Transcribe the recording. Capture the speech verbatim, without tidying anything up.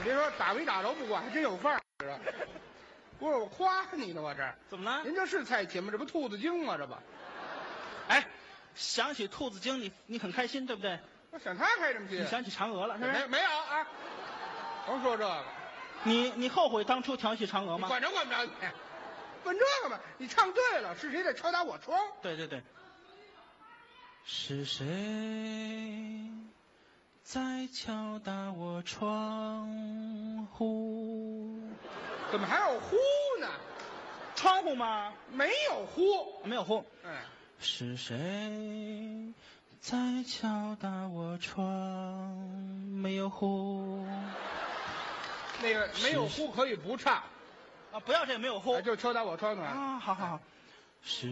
别说打没打着不管，还真有范儿。不是我夸你呢，我这怎么了？ 您这是菜禽吗？这不兔子精吗？这不， 哎，想起兔子精，你你很开心，对不对？ 我想他开什么心？ 你想起嫦娥了，是不是？ 没没有啊？甭说这个， 你你后悔当初调戏嫦娥吗？ 你管着管不着你？问这个嘛？你唱对了，是谁在敲打我窗？ 对对对。是谁在敲打我窗户？ 怎么还有呼呢？ 窗户吗？ 没有呼， 没有呼。 哎， 是谁在敲打我窗？没有呼。 那个没有呼可以不唱啊，不要这个没有呼， 哎就敲打我窗子。 啊，好好好。是